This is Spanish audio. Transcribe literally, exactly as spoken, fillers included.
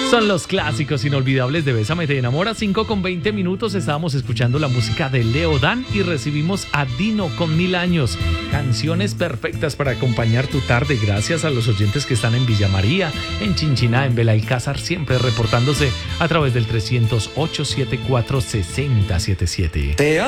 Son los clásicos inolvidables de Bésame te enamora. Cinco con veinte minutos. Estábamos escuchando la música de Leo Dan y recibimos a Dino con Mil Años. Canciones perfectas para acompañar tu tarde. Gracias a los oyentes que están en Villa María, en Chinchiná, en Belalcázar, siempre reportándose a través del trescientos, ochocientos setenta y cuatro, sesenta setenta y siete. Te